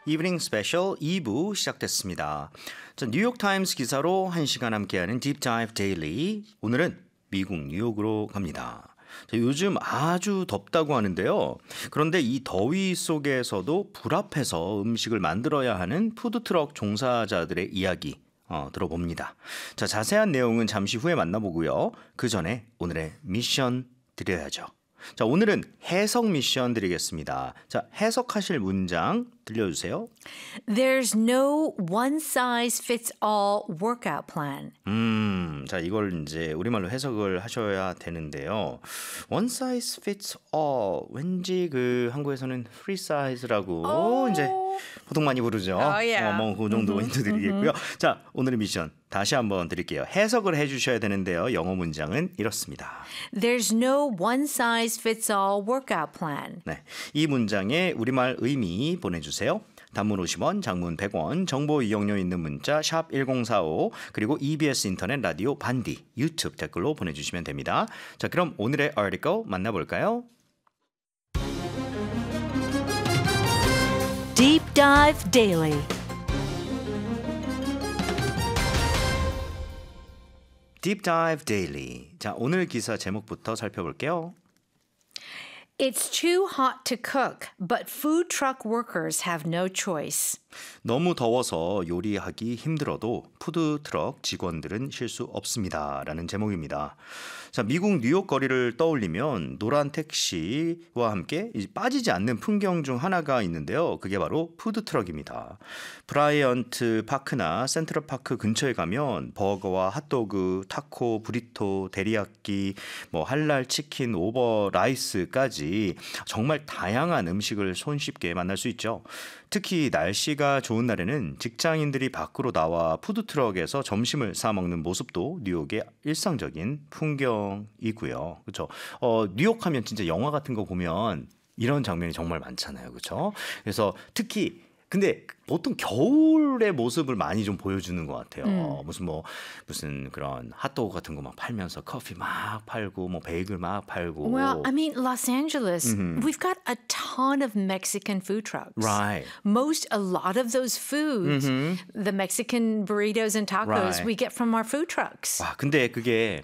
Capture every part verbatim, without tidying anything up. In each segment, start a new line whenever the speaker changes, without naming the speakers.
이브닝 스페셜 이 부 시작됐습니다. 자, 뉴욕타임스 기사로 한 시간 함께하는 Deep Dive Daily. 오늘은 미국 뉴욕으로 갑니다. 자, 요즘 아주 덥다고 하는데요. 그런데 이 더위 속에서도 불 앞에서 음식을 만들어야 하는 푸드트럭 종사자들의 이야기 어, 들어봅니다. 자, 자세한 내용은 잠시 후에 만나보고요. 그 전에 오늘의 미션 드려야죠. 자, 오늘은 해석 미션 드리겠습니다. 자, 해석하실 문장 들려주세요.
There's no one size fits all workout plan.
음, 자, 이걸 이제 우리말로 해석을 하셔야 되는데요. One size fits all. 왠지 그 한국에서는 free size라고
Oh.
이제 보통 많이 부르죠.
Oh, yeah.
어, 뭐 그 정도 힌트 드리겠고요. 자, 오늘의 미션 다시 한번 드릴게요. 해석을 해주셔야 되는데요. 영어 문장은 이렇습니다.
There's no one size fits all workout plan.
네, 이 문장의 우리말 의미 보내주세요. 단문 오십 원, 장문 백 원, 정보 이용료 있는 문자 샵 일공사오 그리고 이비에스 인터넷 라디오 반디 유튜브 댓글로 보내주시면 됩니다. 자, 그럼 오늘의 article 만나볼까요?
Deep Dive Daily.
Deep Dive Daily. 자, 오늘 기사 제목부터 살펴볼게요.
It's too hot to cook, but food truck workers have no choice.
너무 더워서 요리하기 힘들어도 푸드트럭 직원들은 쉴 수 없습니다. 라는 제목입니다. 자, 미국 뉴욕 거리를 떠올리면 노란 택시와 함께 빠지지 않는 풍경 중 하나가 있는데요. 그게 바로 푸드트럭입니다. 브라이언트 파크나 센트럴파크 근처에 가면 버거와 핫도그, 타코, 브리토, 데리야끼, 뭐 할랄 치킨, 오버 라이스까지 정말 다양한 음식을 손쉽게 만날 수 있죠. 특히 날씨가 좋은 날에는 직장인들이 밖으로 나와 푸드트럭에서 점심을 사 먹는 모습도 뉴욕의 일상적인 풍경이고요. 그렇죠? 어, 뉴욕 하면 진짜 영화 같은 거 보면 이런 장면이 정말 많잖아요. 그렇죠? 그래서 특히 근데 보통 겨울의 모습을 많이 좀 보여주는 것 같아요. 음. 무슨 뭐 무슨 그런 핫도그 같은 거 막 팔면서 커피 막 팔고 뭐 베이글 막 팔고.
Well, I mean, Los Angeles,
Mm-hmm.
we've got a ton of Mexican food trucks.
Right.
Most, a lot of those foods,
Mm-hmm.
the Mexican burritos and tacos,
Right.
we get from our food trucks.
와, 근데 그게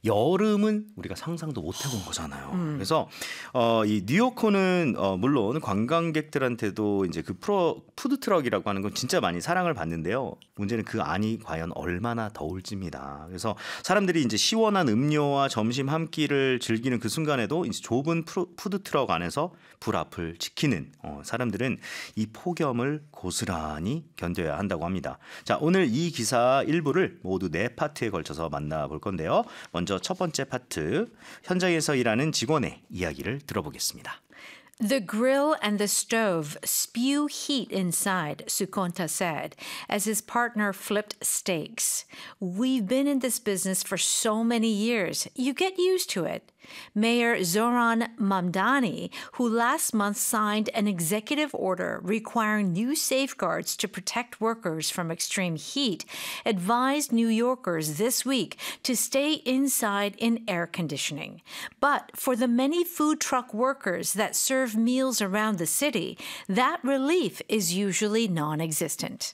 여름은 우리가 상상도 못 해본 거잖아요. 음. 그래서 어, 이 뉴요커는 어, 물론 관광객들한테도 이제 그 프로 푸드트럭이라고 하는 건 진짜 많이 사랑을 받는데요. 문제는 그 안이 과연 얼마나 더울지입니다. 그래서 사람들이 이제 시원한 음료와 점심 한 끼를 즐기는 그 순간에도 이제 좁은 푸드트럭 안에서 불 앞을 지키는 어, 사람들은 이 폭염을 고스란히 견뎌야 한다고 합니다. 자, 오늘 이 기사 일부를 모두 네 파트에 걸쳐서 만나볼 건데요. 먼저 첫 번째 파트, 현장에서 일하는 직원의 이야기를 들어보겠습니다.
The grill and the stove spew heat inside, Sukonta said, as his partner flipped steaks. We've been in this business for so many years. You get used to it. Mayor Zoran Mamdani, who last month signed an executive order requiring new safeguards to protect workers from extreme heat, advised New Yorkers this week to stay inside in air conditioning. But for the many food truck workers that serve meals around the city, that relief is usually non-existent.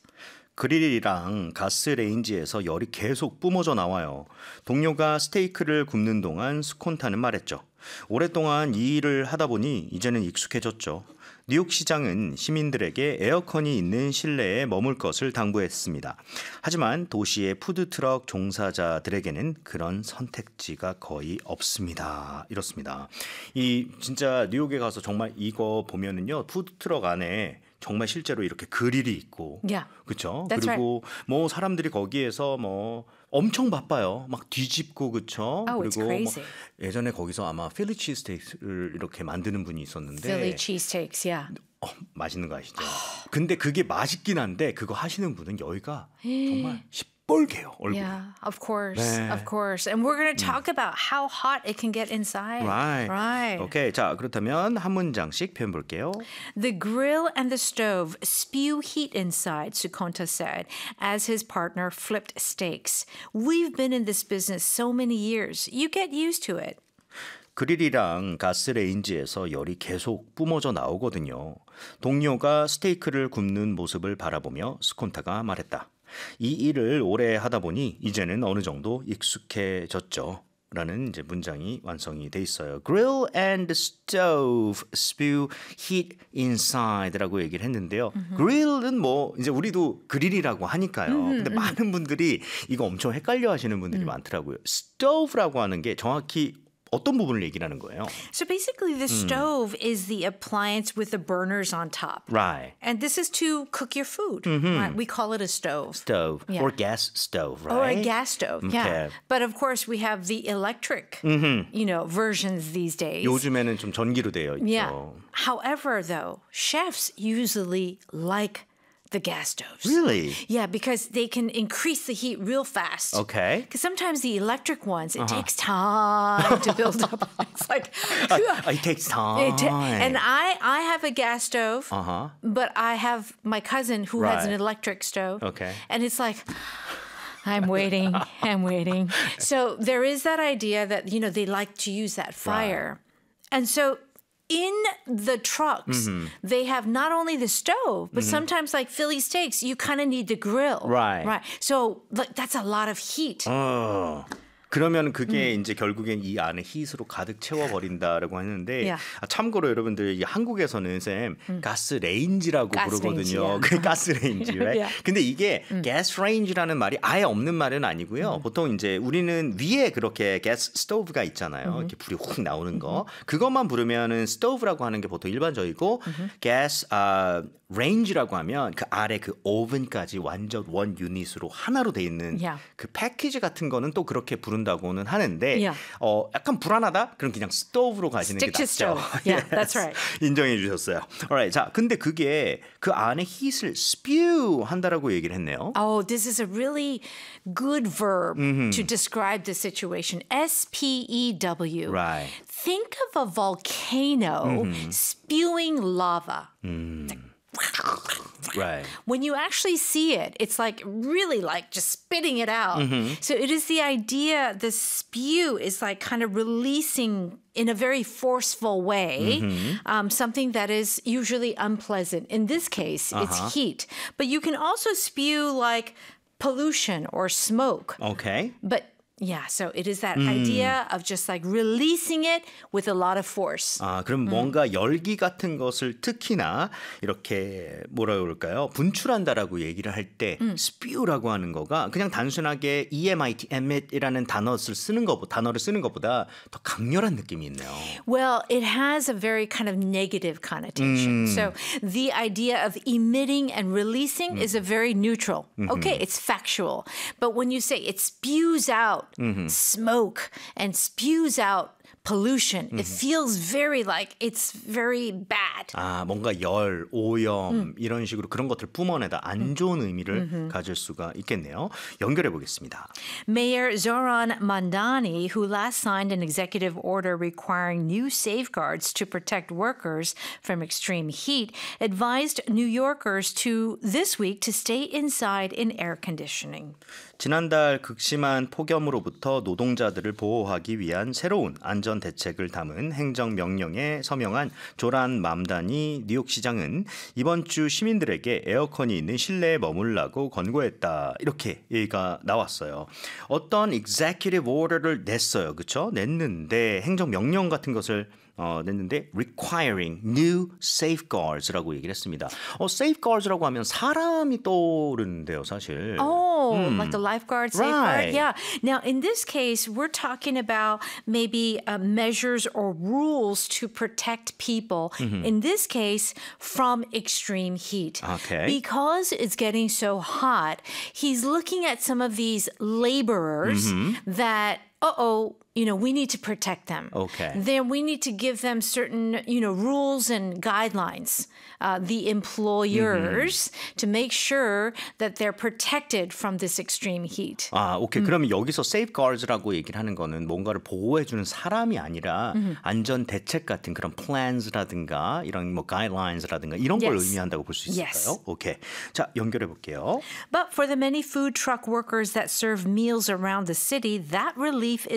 그릴이랑 가스레인지에서 열이 계속 뿜어져 나와요. 동료가 스테이크를 굽는 동안 스콘타는 말했죠. 오랫동안 이 일을 하다 보니 이제는 익숙해졌죠. 뉴욕시장은 시민들에게 에어컨이 있는 실내에 머물 것을 당부했습니다. 하지만 도시의 푸드트럭 종사자들에게는 그런 선택지가 거의 없습니다. 이렇습니다. 이 진짜 뉴욕에 가서 정말 이거 보면은요, 푸드트럭 안에 정말 실제로 이렇게 그릴이 있고,
Yeah.
그렇죠?
That's
그리고 뭐 사람들이 거기에서 뭐 엄청 바빠요. 막 뒤집고 그렇죠?
Oh, it's
그리고 뭐
crazy.
예전에 거기서 아마 필리 치즈스테이크를 이렇게 만드는 분이 있었는데,
Philly cheesesteaks, yeah.
어, 맛있는 거 아시죠? 근데 그게 맛있긴 한데 그거 하시는 분은 여기가 정말 시뻘개요, 얼굴이.
Yeah, of course,
네.
of course. And we're going to talk about how hot it can get inside.
Right.
Right.
오케이, 자 그렇다면 한 문장씩 표현 볼게요.
The grill and the stove spew heat inside, Sukonta said, as his partner flipped steaks. We've been in this business so many years. You get used to it.
그릴이랑 가스레인지에서 열이 계속 뿜어져 나오거든요. 동료가 스테이크를 굽는 모습을 바라보며 스콘타가 말했다. 이 일을 오래 하다 보니 이제는 어느 정도 익숙해졌죠. 라는 이제 문장이 완성이 돼 있어요. Grill and stove spew heat inside라고 얘기를 했는데요. grill은 뭐 이제 우리도 그릴이라고 하니까요. 근데 많은 분들이 이거 엄청 헷갈려 하시는 분들이 많더라고요. stove라고 하는 게 정확히 어떤 부분을 얘기하는 거예요?
So basically, the stove is the appliance with the burners on top.
Right.
And this is to cook your food. Right? We call it a stove.
stove
Yeah.
or gas stove, right?
Or a gas stove, yeah.
Okay.
But of course, we have the electric, you know, versions these days.
요즘에는 좀 전기로 되어 있죠.
Yeah. However, though, chefs usually like the gas stoves.
Really?
Yeah, because they can increase the heat real fast.
Okay.
Because sometimes the electric ones, it takes time to build up. It's like,
It takes time.
it ta- and I, I have a gas stove,
Uh-huh.
but I have my cousin who has an
Right.
electric stove.
Okay.
And it's like, I'm waiting, I'm waiting. So there is that idea that, you know, they like to use that fire. And so in the trucks, they have not only the stove, but sometimes like Philly steaks, you kind of need the grill.
Right.
Right. So like, that's a lot of heat.
어. 그러면 그게 이제 결국엔 이 안에 힛으로 가득 채워버린다라고 하는데
Yeah.
아, 참고로 여러분들 이 한국에서는 쌤 가스 레인지라고
가스 레인지,
부르거든요.
yeah.
그 가스 레인지. right?
Yeah.
근데 이게 가스 레인지라는 말이 아예 없는 말은 아니고요. 보통 이제 우리는 위에 그렇게 가스 스토브가 있잖아요. 이렇게 불이 훅 나오는 거. 그것만 부르면은 스토브라고 하는 게 보통 일반적이고 가스 아 레인지라고 하면 그 아래 그 오븐까지 완전 원 유닛으로 하나로 돼 있는
Yeah.
그 패키지 같은 거는 또 그렇게 부른다고는 하는데
Yeah.
어 약간 불안하다? 그럼 그냥 스토브로 가시는 게
Stick to
낫죠.
stove. Yeah, that's right.
인정해 주셨어요. Alright, 자, 근데 그게 그 안에 heat을 spew 한다라고 얘기를 했네요.
Oh, this is a really good verb to describe the situation. S P E W.
Right.
Think of a volcano spewing lava.
Right.
When you actually see it, it's like really like just spitting it out. So it is the idea, the spew is like kind of releasing in a very forceful way um, something that is usually unpleasant. In this case, it's heat. But you can also spew like pollution or smoke.
Okay.
But yeah, so it is that idea of just like releasing it with a lot of force.
아, 그럼 뭔가 열기 같은 것을 특히나 이렇게 뭐라 그럴까요? 분출한다라고 얘기를 할 때 spew라고 하는 거가 그냥 단순하게 emit, emit이라는 단어를 쓰는 거 단어를 쓰는 것보다 더 강렬한 느낌이 있네요.
Well, it has a very kind of negative connotation. So the idea of emitting and releasing is a very neutral. Okay, it's factual. But when you say it spews out smoke and spews out pollution, it feels very like it's very bad.
아, 뭔가 열, 오염 이런 식으로 그런 것들 뿜어내다 안 좋은 의미를 가질 수가 있겠네요. 연결해 보겠습니다.
Mayor Zoran Mandani, who last signed an executive order requiring new safeguards to protect workers from extreme heat, advised New Yorkers to this week to stay inside in air conditioning.
지난달 극심한 폭염으로부터 노동자들을 보호하기 위한 새로운 안전 대책을 담은 행정명령에 서명한 조란 맘다니 뉴욕시장은 이번 주 시민들에게 에어컨이 있는 실내에 머물라고 권고했다. 이렇게 얘기가 나왔어요. 어떤 executive order를 냈어요. 그렇죠? 냈는데 행정명령 같은 것을 어, 냈는데 requiring new safeguards라고 얘기를 했습니다. 어, safeguards라고 하면 사람이 떠오르는데요, 사실.
Oh, like the lifeguard safeguard?
Right.
Yeah. Now, in this case, we're talking about maybe uh, measures or rules to protect people, in this case, from extreme heat.
Okay.
Because it's getting so hot, he's looking at some of these laborers that, uh-oh, you know, we need to protect them.
Okay.
Then we need to give them certain, you know, rules and guidelines, uh, the employers, to make sure that they're protected from this extreme heat.
아, 오케이. 그러면 여기서 safeguards라고 얘기를 하는 거는 뭔가를 보호해주는 사람이 아니라 안전 대책 같은 그런 plans라든가 이런 뭐 guidelines라든가 이런 걸
Yes.
의미한다고 볼 수 있을까요?
Yes.
오케이. 자, 연결해 볼게요.
But for the many food truck workers that serve meals around the city, that relief is usually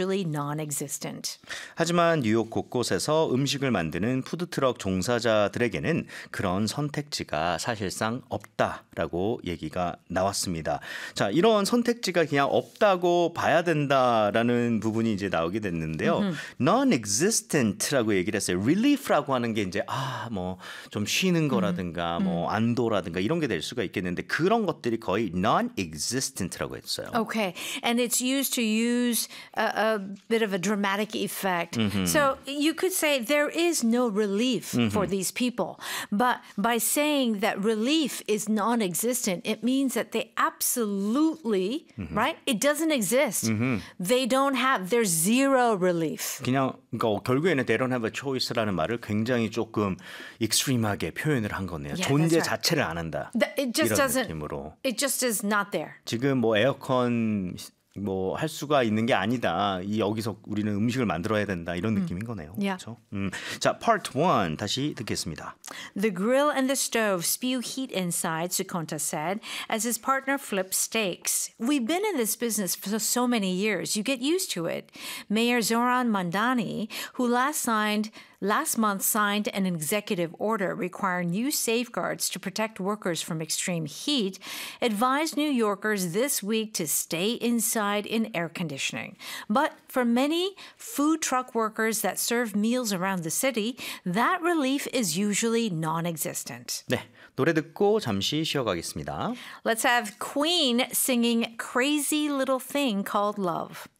usually non-existent.
하지만 뉴욕 곳곳에서 음식을 만드는 푸드트럭 종사자들에게는 그런 선택지가 사실상 없다라고 얘기가 나왔습니다. 자, 이런 선택지가 그냥 없다고 봐야 된다라는 부분이 이제 나오게 됐는데요. Mm-hmm. non-existent라고 얘기를 했어요. relief라고 하는 게 이제 아, 뭐 좀 쉬는 거라든가 mm-hmm. 뭐 안도라든가 이런 게 될 수가 있겠는데 그런 것들이 거의 non-existent라고 했어요.
Okay, and it's used to use a, a bit of a dramatic effect. Mm-hmm. So you could say there is no relief mm-hmm. for these people. But by saying that relief is non-existent, it means that they absolutely, mm-hmm. right? It doesn't exist. Mm-hmm. They don't have, there's zero relief.
그냥 그러니까 결국에는 they don't have a choice라는 말을 굉장히 조금 익스트림하게 표현을 한 거네요.
Yeah,
존재
right.
자체를 안 한다.
It just
이런
doesn't,
느낌으로.
It just is not there.
지금 뭐 에어컨 뭐 할 수가 있는 게 아니다. 이 여기서 우리는 음식을 만들어야 된다. 이런 느낌인 거네요.
Yeah.
그렇죠? 음. 자, part one 다시 듣겠습니다.
The grill and the stove spew heat inside, Sukonta said, as his partner flipped steaks. We've been in this business for so many years. You get used to it. Mayor Zoran Mandani, who last signed Last month signed an executive order requiring new safeguards to protect workers from extreme heat, advised New Yorkers this week to stay inside in air conditioning. But for many food truck workers that serve meals around the city, that relief is usually non-existent.
네, 노래 듣고 잠시 쉬어가겠습니다.
Let's have Queen singing Crazy Little Thing Called Love.